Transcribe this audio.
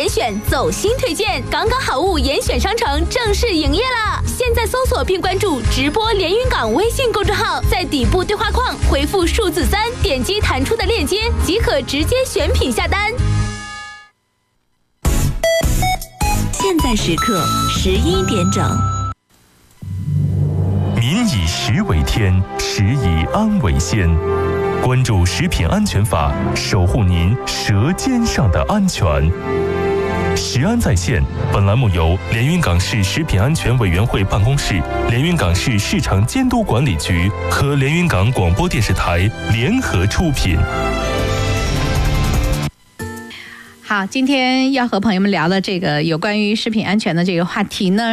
严选走心推荐，刚刚好物严选商城正式营业了。现在搜索并关注直播连云港微信公众号，在底部对话框回复数字3，点击弹出的链接即可直接选品下单。 现在时刻11点整。 民以食为天，食以安为先。关注食品安全法，守护您舌尖上的安全。食安在线，本栏目由连云港市食品安全委员会办公室、连云港市市场监督管理局和连云港广播电视台联合出品。 好，今天要和朋友们聊的这个有关于食品安全的这个话题呢，